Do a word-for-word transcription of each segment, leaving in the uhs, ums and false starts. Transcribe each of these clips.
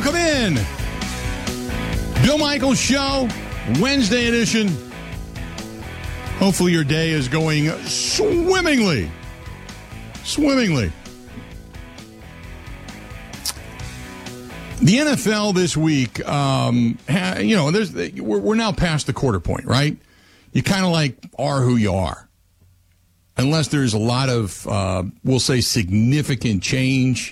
Welcome in. Bill Michaels Show, Wednesday edition. Hopefully your day is going swimmingly. Swimmingly. The N F L this week, um, ha, you know, there's we're, we're now past the quarter point, right? You kind of like are who you are. Unless there's a lot of, uh, we'll say, significant change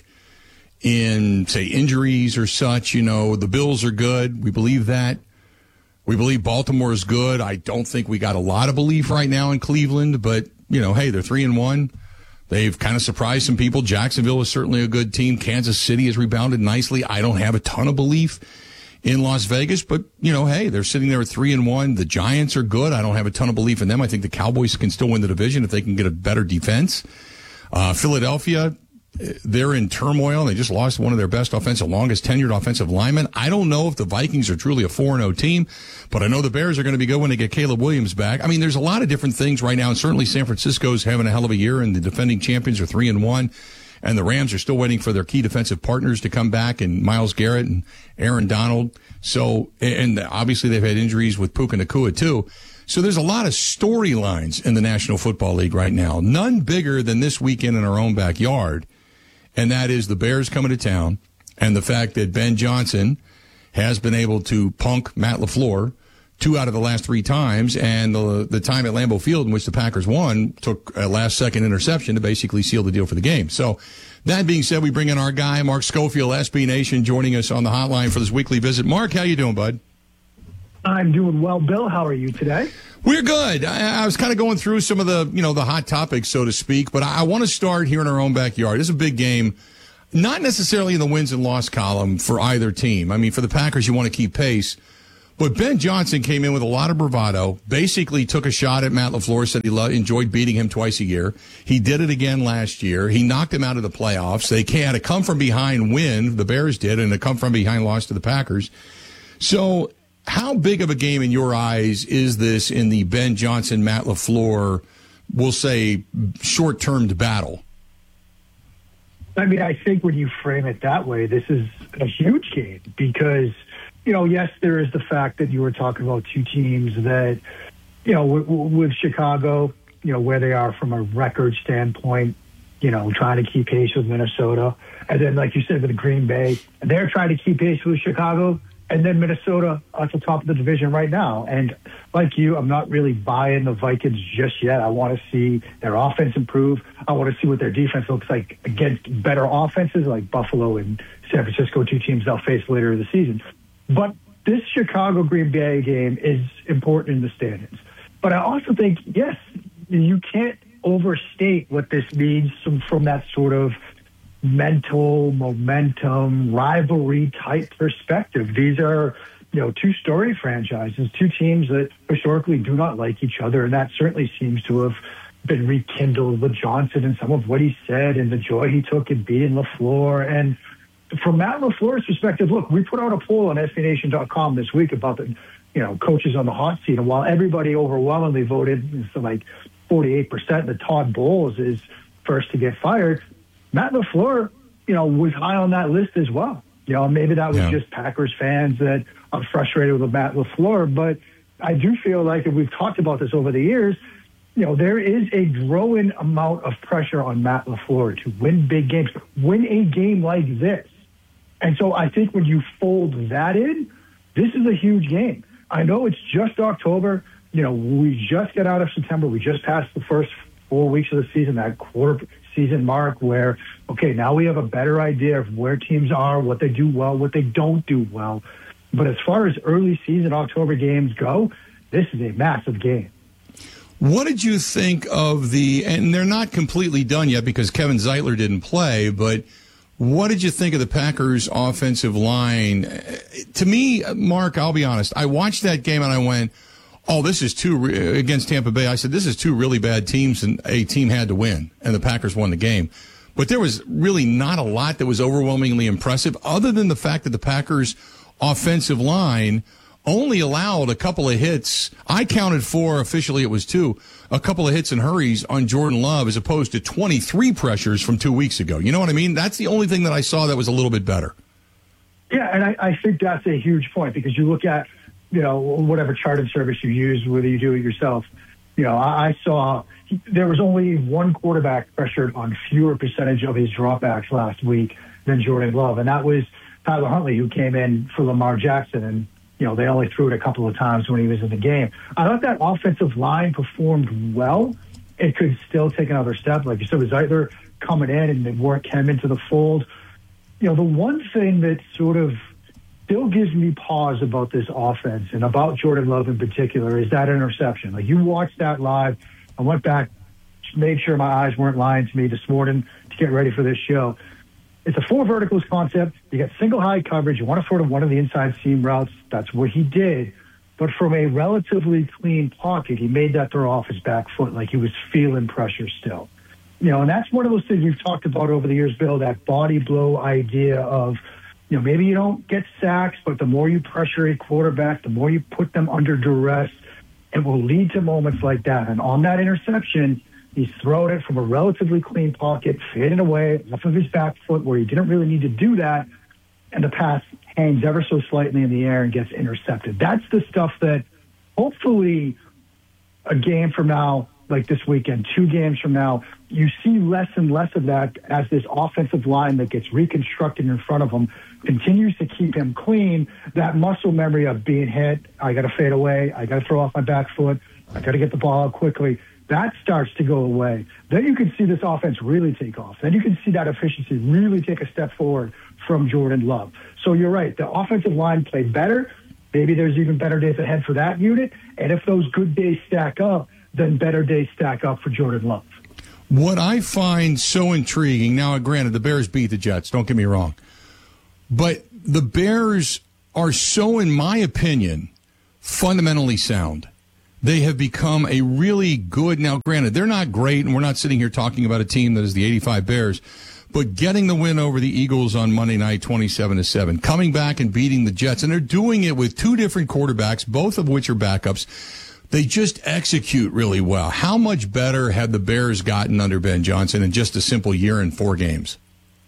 in, say, injuries or such. You know, the Bills are good. We believe that. We believe Baltimore is good. I don't think we got a lot of belief right now in Cleveland, but, you know, hey, they're three and one. They've kind of surprised some people. Jacksonville is certainly a good team. Kansas City has rebounded nicely. I don't have a ton of belief in Las Vegas, but, you know, hey, they're sitting there at three and one. The Giants are good. I don't have a ton of belief in them. I think the Cowboys can still win the division if they can get a better defense. Uh, Philadelphia, they're in turmoil. They just lost one of their best offensive, longest tenured offensive linemen. I don't know if the Vikings are truly a four and oh team, but I know the Bears are going to be good when they get Caleb Williams back. I mean, there's a lot of different things right now, and certainly San Francisco's having a hell of a year, and the defending champions are three and one. And the Rams are still waiting for their key defensive partners to come back, and Myles Garrett and Aaron Donald. So, and obviously they've had injuries with Puka Nacua too. So there's a lot of storylines in the National Football League right now. None bigger than this weekend in our own backyard. And that is the Bears coming to town, and the fact that Ben Johnson has been able to punk Matt LaFleur two out of the last three times, and the the time at Lambeau Field in which the Packers won took a last-second interception to basically seal the deal for the game. So that being said, we bring in our guy, Mark Schofield, S B Nation, joining us on the hotline for this weekly visit. Mark, how you doing, bud? I'm doing well, Bill. How are you today? We're good. I, I was kind of going through some of the, you know, the hot topics, so to speak, but I, I want to start here in our own backyard. This is a big game, not necessarily in the wins and loss column for either team. I mean, for the Packers, you want to keep pace. But Ben Johnson came in with a lot of bravado, basically took a shot at Matt LaFleur, said he lo- enjoyed beating him twice a year. He did it again last year. He knocked him out of the playoffs. They had a come-from-behind win, the Bears did, and a come-from-behind loss to the Packers. So how big of a game in your eyes is this in the Ben Johnson, Matt LaFleur, we'll say, short-term battle? I mean, I think when you frame it that way, this is a huge game because – you know, yes, there is the fact that you were talking about two teams that, you know, w- w- with Chicago, you know, where they are from a record standpoint, you know, trying to keep pace with Minnesota. And then, like you said, with Green Bay, they're trying to keep pace with Chicago. And then Minnesota at the top of the division right now. And like you, I'm not really buying the Vikings just yet. I want to see their offense improve. I want to see what their defense looks like against better offenses like Buffalo and San Francisco, two teams they'll face later in the season. But this Chicago-Green Bay game is important in the standings. But I also think, yes, you can't overstate what this means from, from that sort of mental momentum, rivalry-type perspective. These are, you know, two story franchises, two teams that historically do not like each other, and that certainly seems to have been rekindled with Johnson and some of what he said and the joy he took in beating LaFleur. And from Matt LaFleur's perspective, look, we put out a poll on S B Nation dot com this week about the, you know, coaches on the hot seat. And while everybody overwhelmingly voted, so like forty-eight percent that Todd Bowles is first to get fired, Matt LaFleur, you know, was high on that list as well. You know, maybe that was yeah. just Packers fans that are frustrated with Matt LaFleur. But I do feel like, and we've talked about this over the years, you know, there is a growing amount of pressure on Matt LaFleur to win big games, win a game like this. And so I think when you fold that in, this is a huge game. I know it's just October. You know, we just got out of September. We just passed the first four weeks of the season, that quarter season mark where, okay, now we have a better idea of where teams are, what they do well, what they don't do well. But as far as early season October games go, this is a massive game. What did you think of the, and they're not completely done yet because Kevin Zeitler didn't play, but what did you think of the Packers' offensive line? To me, Mark, I'll be honest, I watched that game and I went, oh, this is two, against Tampa Bay, I said, this is two really bad teams and a team had to win, and the Packers won the game. But there was really not a lot that was overwhelmingly impressive other than the fact that the Packers' offensive line only allowed a couple of hits. I counted four, officially it was two, a couple of hits and hurries on Jordan Love as opposed to twenty-three pressures from two weeks ago. You know what I mean? That's the only thing that I saw that was a little bit better. Yeah, and I, I think that's a huge point because you look at, you know, whatever charting service you use, whether you do it yourself. You know, I, I saw he, there was only one quarterback pressured on fewer percentage of his dropbacks last week than Jordan Love, and that was Tyler Huntley, who came in for Lamar Jackson, and you know they only threw it a couple of times when he was in the game. I thought that offensive line performed well. It could still take another step, like you said, with Zeitler coming in and they work him into the fold. You know, the one thing that sort of still gives me pause about this offense and about Jordan Love in particular is that interception. Like, you watched that live. I went back, made sure my eyes weren't lying to me this morning to get ready for this show. It's a four verticals concept. You got single high coverage. You want to throw to one of the inside seam routes. That's what he did. But from a relatively clean pocket, he made that throw off his back foot like he was feeling pressure still. You know, and that's one of those things we've talked about over the years, Bill, that body blow idea of, you know, maybe you don't get sacks, but the more you pressure a quarterback, the more you put them under duress, it will lead to moments like that. And on that interception, he's thrown it from a relatively clean pocket, fading away off of his back foot where he didn't really need to do that, and the pass hangs ever so slightly in the air and gets intercepted. That's the stuff that hopefully a game from now, like this weekend, two games from now, you see less and less of that as this offensive line that gets reconstructed in front of him continues to keep him clean. That muscle memory of being hit, I got to fade away, I got to throw off my back foot, I got to get the ball out quickly, that starts to go away. Then you can see this offense really take off. Then you can see that efficiency really take a step forward from Jordan Love. So you're right, the offensive line played better. Maybe there's even better days ahead for that unit. And if those good days stack up, then better days stack up for Jordan Love. What I find so intriguing, now granted, the Bears beat the Jets, don't get me wrong, but the Bears are so, in my opinion, fundamentally sound. They have become a really good, now granted, they're not great, and we're not sitting here talking about a team that is the eighty-five Bears, but getting the win over the Eagles on Monday night, twenty-seven to seven, coming back and beating the Jets, and they're doing it with two different quarterbacks, both of which are backups. They just execute really well. How much better have the Bears gotten under Ben Johnson in just a simple year and four games?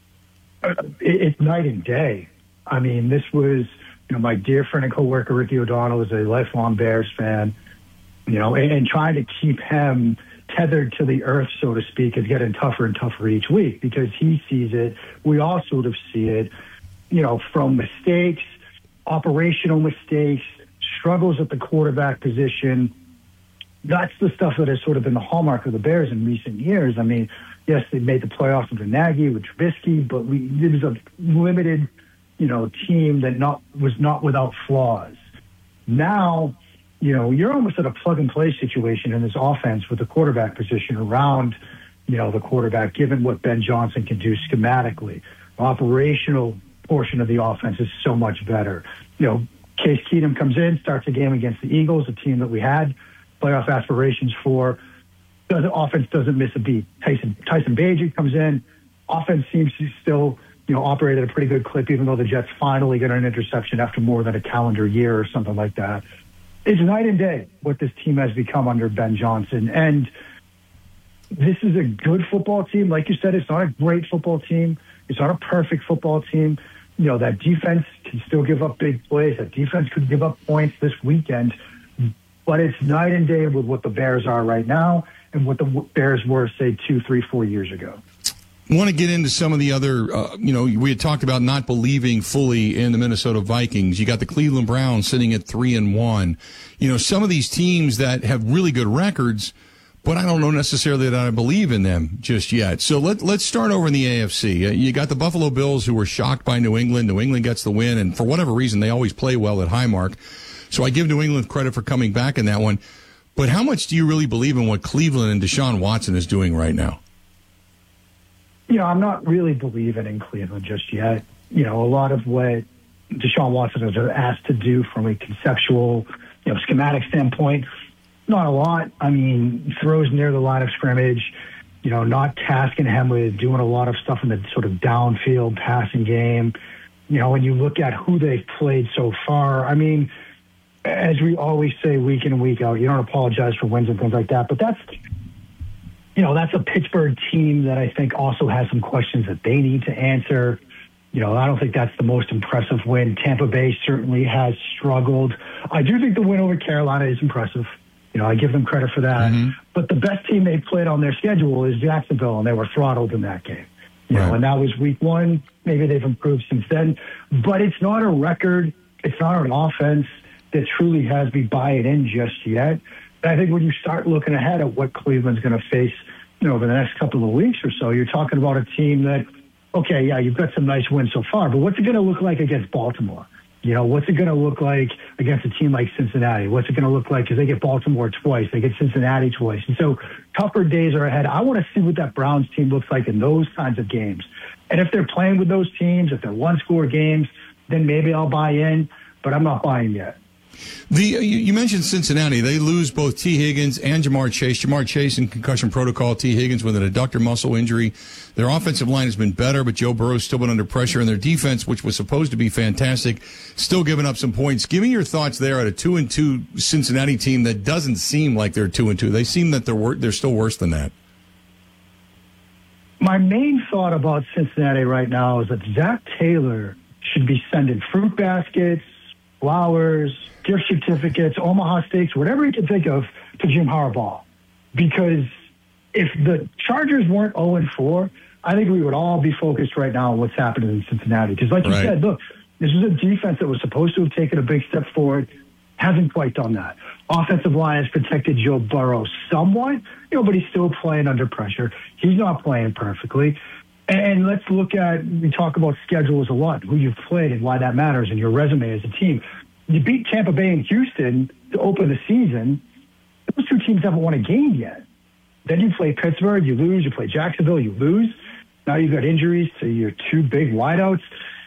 It's night and day. I mean, this was, you know, my dear friend and coworker Ricky O'Donnell is a lifelong Bears fan, you know, and, and trying to keep him tethered to the earth, so to speak, is getting tougher and tougher each week because he sees it. We all sort of see it, you know, from mistakes, operational mistakes, struggles at the quarterback position. That's the stuff that has sort of been the hallmark of the Bears in recent years. I mean, yes, they made the playoffs with Nagy, with Trubisky, but we, it was a limited, you know, team that not was not without flaws. Now, you know, you're almost at a plug-and-play situation in this offense with the quarterback position around, you know, the quarterback, given what Ben Johnson can do schematically. The operational portion of the offense is so much better. You know, Case Keenum comes in, starts a game against the Eagles, a team that we had playoff aspirations for. The offense doesn't miss a beat. Tyson Tyson Bagent comes in. Offense seems to still, you know, operate at a pretty good clip, even though the Jets finally get an interception after more than a calendar year or something like that. It's night and day what this team has become under Ben Johnson. And this is a good football team. Like you said, it's not a great football team. It's not a perfect football team. You know, that defense can still give up big plays. That defense could give up points this weekend. But it's night and day with what the Bears are right now and what the Bears were, say, two, three, four years ago. I want to get into some of the other, uh, you know, we had talked about not believing fully in the Minnesota Vikings. You got the Cleveland Browns sitting at three and one. You know, some of these teams that have really good records, but I don't know necessarily that I believe in them just yet. So let, let's start over in the A F C. Uh, you got the Buffalo Bills, who were shocked by New England. New England gets the win, and for whatever reason, they always play well at Highmark. So I give New England credit for coming back in that one. But how much do you really believe in what Cleveland and Deshaun Watson is doing right now? You know, I'm not really believing in Cleveland just yet. You know, a lot of what Deshaun Watson is asked to do from a conceptual, you know, schematic standpoint, not a lot. I mean, throws near the line of scrimmage, you know, not tasking him with doing a lot of stuff in the sort of downfield passing game. You know, when you look at who they've played so far, I mean, as we always say week in and week out, you don't apologize for wins and things like that. But that's, you know, that's a Pittsburgh team that I think also has some questions that they need to answer. You know, I don't think that's the most impressive win. Tampa Bay certainly has struggled. I do think the win over Carolina is impressive. You know, I give them credit for that. Mm-hmm. But the best team they played on their schedule is Jacksonville, and they were throttled in that game. You right. know, and that was week one. Maybe they've improved since then. But it's not a record. It's not an offense that truly has me buying in just yet. And I think when you start looking ahead at what Cleveland's going to face, you know, over the next couple of weeks or so, you're talking about a team that, okay, yeah, you've got some nice wins so far, but what's it going to look like against Baltimore? You know, what's it going to look like against a team like Cincinnati? What's it going to look like because they get Baltimore twice, they get Cincinnati twice. And so tougher days are ahead. I want to see what that Browns team looks like in those kinds of games. And if they're playing with those teams, if they're one-score games, then maybe I'll buy in, but I'm not buying yet. The you, you mentioned Cincinnati. They lose both T. Higgins and Jamar Chase. Jamar Chase in concussion protocol. T. Higgins with an adductor muscle injury. Their offensive line has been better, but Joe Burrow's still been under pressure. And their defense, which was supposed to be fantastic, still giving up some points. Give me your thoughts there at a two and two Cincinnati team that doesn't seem like they're two and two. They seem that they're wor- they're still worse than that. My main thought about Cincinnati right now is that Zach Taylor should be sending fruit baskets, flowers, gift certificates, Omaha Steaks, whatever you can think of, to Jim Harbaugh. Because if the Chargers weren't oh and four, I think we would all be focused right now on what's happening in Cincinnati. Because like you right. said, look, this is a defense that was supposed to have taken a big step forward, hasn't quite done that. Offensive line has protected Joe Burrow somewhat, you know, but he's still playing under pressure. He's not playing perfectly. And let's look at, we talk about schedules a lot, who you've played and why that matters in your resume as a team. You beat Tampa Bay and Houston to open the season. Those two teams haven't won a game yet. Then you play Pittsburgh, you lose. You play Jacksonville, you lose. Now you've got injuries to your two big wideouts.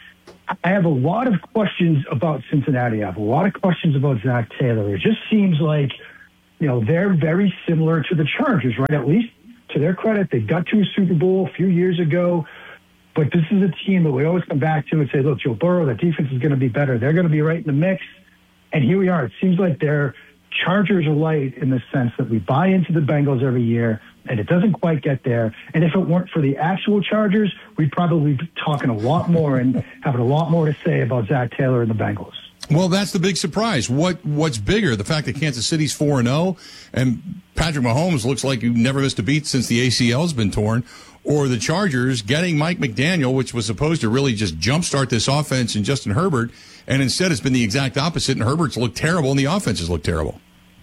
I have a lot of questions about Cincinnati. I have a lot of questions about Zach Taylor. It just seems like, you know, they're very similar to the Chargers, right? At least to their credit, they got to a Super Bowl a few years ago. But this is a team that we always come back to and say, look, Joe Burrow, the defense is going to be better. They're going to be right in the mix. And here we are. It seems like their Chargers are light in the sense that we buy into the Bengals every year, and it doesn't quite get there. And if it weren't for the actual Chargers, we'd probably be talking a lot more and having a lot more to say about Zach Taylor and the Bengals. Well, that's the big surprise. What What's bigger, the fact that Kansas City's four and oh and Patrick Mahomes looks like you've never missed a beat since the A C L's been torn, or the Chargers getting Mike McDaniel, which was supposed to really just jumpstart this offense, and Justin Herbert, and instead it's been the exact opposite, and Herbert's looked terrible and the offense has looked terrible.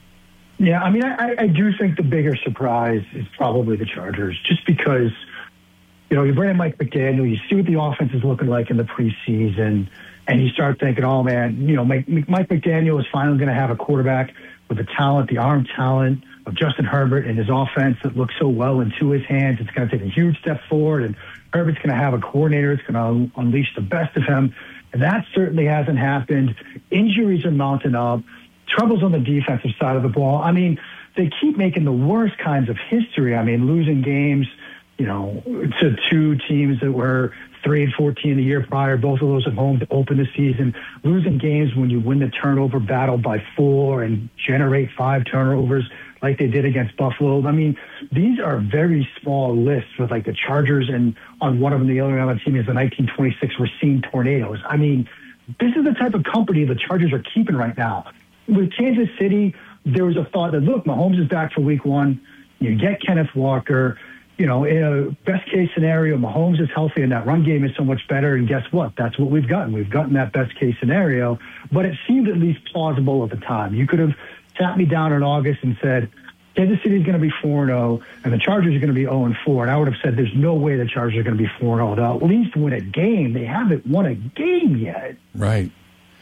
Yeah, I mean, I, I do think the bigger surprise is probably the Chargers, just because, you know, you bring in Mike McDaniel, you see what the offense is looking like in the preseason, and you start thinking, oh, man, you know, Mike, Mike McDaniel is finally going to have a quarterback with the talent, the arm talent of Justin Herbert and his offense that looks so well into his hands. It's going to take a huge step forward, and Herbert's going to have a coordinator that's going to unleash the best of him. And that certainly hasn't happened. Injuries are mounting up. Troubles on the defensive side of the ball. I mean, they keep making the worst kinds of history. I mean, losing games, you know, to two teams that were three and fourteen the year prior, both of those at home to open the season. Losing games when you win the turnover battle by four and generate five turnovers like they did against Buffalo. I mean, these are very small lists with like the Chargers, and on one of them, the other on the team is the nineteen twenty-six Racine Tornadoes. I mean, this is the type of company the Chargers are keeping right now. With Kansas City, there was a thought that, look, Mahomes is back for week one. You get Kenneth Walker. You know, in a best-case scenario, Mahomes is healthy and that run game is so much better. And guess what? That's what we've gotten. We've gotten that best-case scenario. But it seemed at least plausible at the time. You could have sat me down in August and said, Kansas City is going to be four and oh, and the Chargers are going to be oh and four. And I would have said, there's no way the Chargers are going to be four and oh. They'll at least win a game. They haven't won a game yet. Right.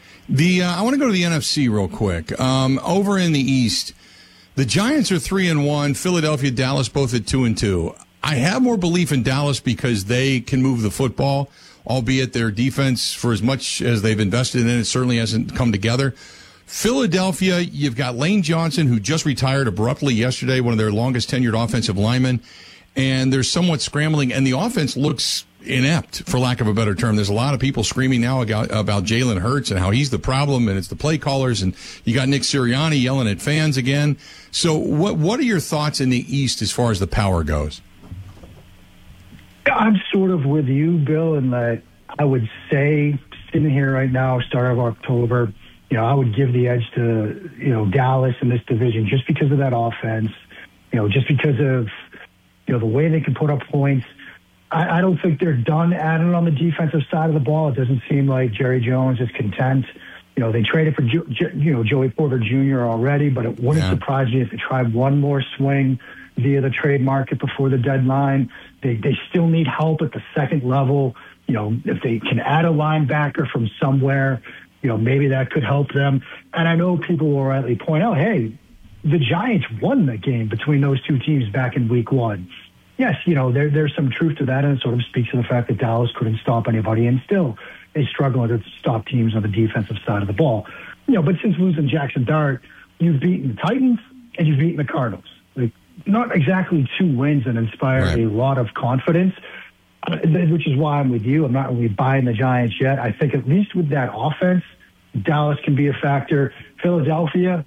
The uh, I want to go to the N F C real quick. Um, over in the East, the Giants are three and one. Philadelphia, Dallas, both at two and two. I have more belief in Dallas because they can move the football, albeit their defense, for as much as they've invested in it, certainly hasn't come together. Philadelphia, you've got Lane Johnson, who just retired abruptly yesterday, one of their longest tenured offensive linemen, and they're somewhat scrambling, and the offense looks inept, for lack of a better term. There's a lot of people screaming now about, about Jalen Hurts and how he's the problem, and it's the play callers, and you got Nick Sirianni yelling at fans again. So what what are your thoughts in the East as far as the power goes? I'm sort of with you, Bill, in that I would say, sitting here right now, start of October, you know, I would give the edge to, you know, Dallas in this division just because of that offense, you know, just because of, you know, the way they can put up points. I, I don't think they're done adding on the defensive side of the ball. It doesn't seem like Jerry Jones is content. You know, they traded for, jo- jo- you know, Joey Porter Junior already, but it wouldn't yeah. surprise me if they tried one more swing via the trade market before the deadline. They they still need help at the second level. You know, if they can add a linebacker from somewhere, you know, maybe that could help them. And I know people will rightly point out, hey, the Giants won the game between those two teams back in week one. Yes, you know, there, there's some truth to that, and it sort of speaks to the fact that Dallas couldn't stop anybody, and still they struggle to stop teams on the defensive side of the ball. You know, but since losing Jackson Dart, you've beaten the Titans and you've beaten the Cardinals. Like, not exactly two wins that inspire right. a lot of confidence, uh, which is why I'm with you. I'm not really buying the Giants yet. I think at least with that offense, Dallas can be a factor. Philadelphia,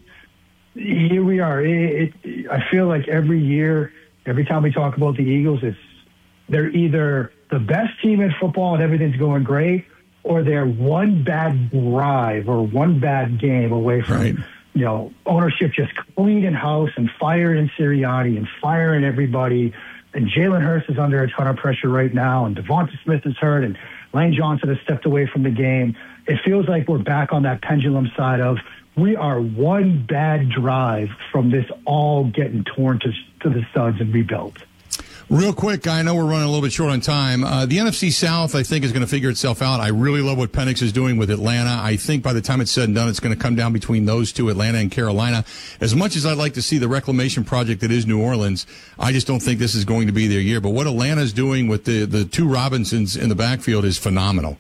here we are. It, it, I feel like every year, every time we talk about the Eagles, it's they're either the best team in football and everything's going great, or they're one bad drive or one bad game away from, right. you know, ownership just cleaning house and firing Sirianni and firing everybody. And Jalen Hurts is under a ton of pressure right now, and Devonta Smith is hurt, and Lane Johnson has stepped away from the game. It feels like we're back on that pendulum side of we are one bad drive from this all getting torn to, to the studs and rebuilt. Real quick, I know we're running a little bit short on time. Uh, the N F C South, I think, is going to figure itself out. I really love what Penix is doing with Atlanta. I think by the time it's said and done, it's going to come down between those two, Atlanta and Carolina. As much as I'd like to see the reclamation project that is New Orleans, I just don't think this is going to be their year. But what Atlanta's doing with the, the two Robinsons in the backfield is phenomenal.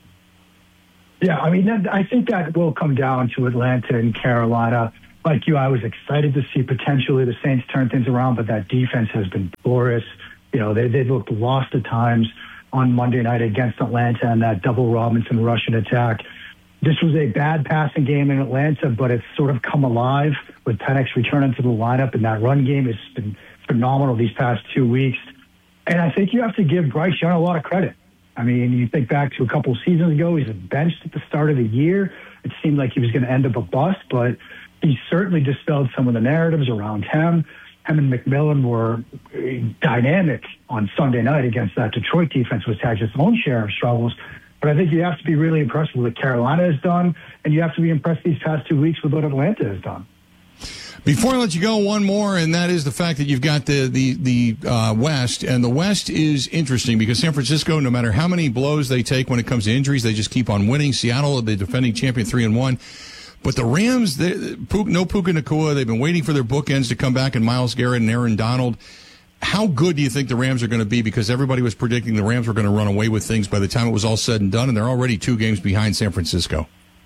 Yeah, I mean, I think that will come down to Atlanta and Carolina. Like you, I was excited to see potentially the Saints turn things around, but that defense has been porous. You know, they, they looked lost at times on Monday night against Atlanta and that double Robinson Russian attack. This was a bad passing game in Atlanta, but it's sort of come alive with Penix returning to the lineup, and that run game has been phenomenal these past two weeks. And I think you have to give Bryce Young a lot of credit. I mean, you think back to a couple seasons ago, he's been benched at the start of the year. It seemed like he was going to end up a bust, but he certainly dispelled some of the narratives around him. Him and McMillan were dynamic on Sunday night against that Detroit defense, which had its own share of struggles. But I think you have to be really impressed with what Carolina has done, and you have to be impressed these past two weeks with what Atlanta has done. Before I let you go, one more, and that is the fact that you've got the the the uh, West, and the West is interesting because San Francisco, no matter how many blows they take when it comes to injuries, they just keep on winning. Seattle, the defending champion, three and one. But the Rams, they, no Puka Nacua. They've been waiting for their bookends to come back, and Myles Garrett and Aaron Donald. How good do you think the Rams are going to be? Because everybody was predicting the Rams were going to run away with things by the time it was all said and done, and they're already two games behind San Francisco.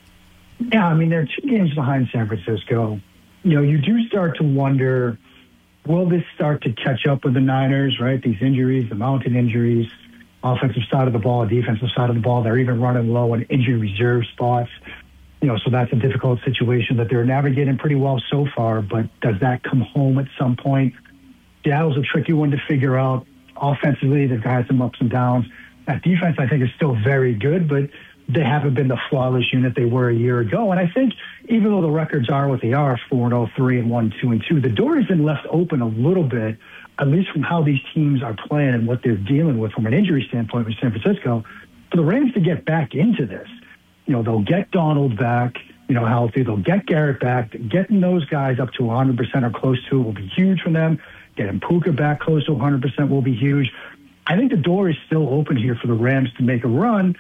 Yeah, I mean, they're two games behind San Francisco. You know, you do start to wonder, will this start to catch up with the Niners, right? These injuries, the mountain injuries, offensive side of the ball, defensive side of the ball. They're even running low on injury reserve spots. You know, so that's a difficult situation that they're navigating pretty well so far, but does that come home at some point? Seattle's a tricky one to figure out. Offensively, they've had some ups and downs. That defense, I think, is still very good, but they haven't been the flawless unit they were a year ago. And I think even though the records are what they are, four and oh, three and one, two and two, the door has been left open a little bit, at least from how these teams are playing and what they're dealing with from an injury standpoint with San Francisco, for the Rams to get back into this. You know, they'll get Donald back, you know, healthy. They'll get Garrett back. Getting those guys up to one hundred percent or close to it will be huge for them. Getting Puka back close to one hundred percent will be huge. I think the door is still open here for the Rams to make a run.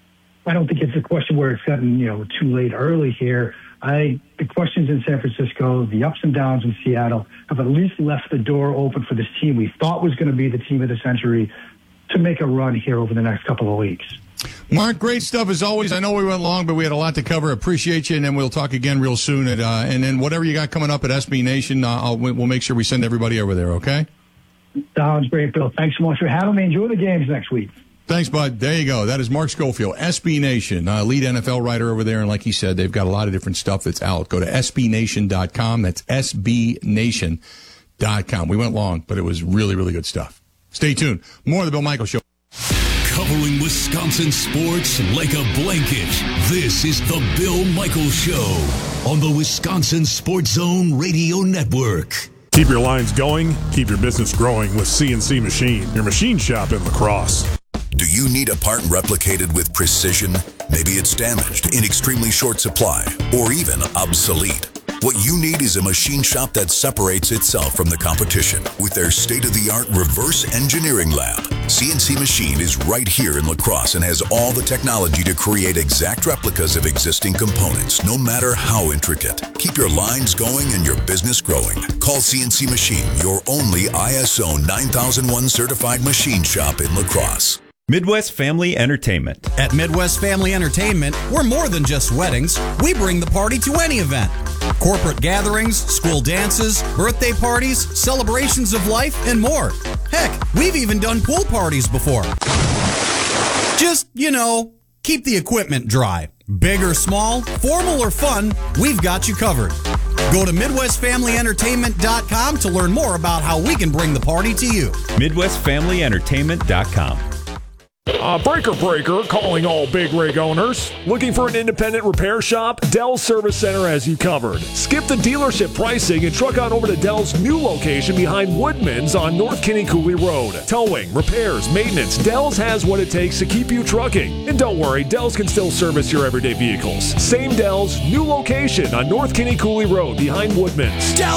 I don't think it's a question where it's gotten, you know, too late early here. I the questions in San Francisco, the ups and downs in Seattle have at least left the door open for this team we thought was going to be the team of the century to make a run here over the next couple of weeks. Mark, great stuff as always. I know we went long, but we had a lot to cover. Appreciate you, and then we'll talk again real soon. At, uh, and then whatever you got coming up at S B Nation, uh, I'll, we'll make sure we send everybody over there, okay? Sounds great, Bill. Thanks so much for having me. Enjoy the games next week. Thanks, bud. There you go. That is Mark Schofield, S B Nation, uh, lead N F L writer over there. And like he said, they've got a lot of different stuff that's out. Go to S B nation dot com. That's S B nation dot com. We went long, but it was really, really good stuff. Stay tuned. More of the Bill Michaels Show. Cover Covering Wisconsin sports like a blanket. This is the Bill Michaels Show on the Wisconsin Sports Zone Radio Network. Keep your lines going, keep your business growing with C N C Machine, your machine shop in La Crosse. Do you need a part replicated with precision? Maybe it's damaged, in extremely short supply, or even obsolete. What you need is a machine shop that separates itself from the competition with their state-of-the-art reverse engineering lab. C N C Machine is right here in La Crosse and has all the technology to create exact replicas of existing components, no matter how intricate. Keep your lines going and your business growing. Call C N C Machine, your only I S O nine thousand one certified machine shop in La Crosse. Midwest Family Entertainment. At Midwest Family Entertainment, we're more than just weddings. We bring the party to any event. Corporate gatherings, school dances, birthday parties, celebrations of life, and more. Heck, we've even done pool parties before. Just, you know, keep the equipment dry. Big or small, formal or fun, we've got you covered. Go to Midwest Family Entertainment dot com to learn more about how we can bring the party to you. Midwest Family Entertainment dot com. Uh, breaker Breaker calling all big rig owners. Looking for an independent repair shop? Dell Service Center has you covered. Skip the dealership pricing and truck on over to Dell's new location behind Woodman's on North Kinney Cooley Road. Towing, repairs, maintenance, Dell's has what it takes to keep you trucking. And don't worry, Dell's can still service your everyday vehicles. Same Dell's, new location on North Kinney Cooley Road behind Woodman's. Dell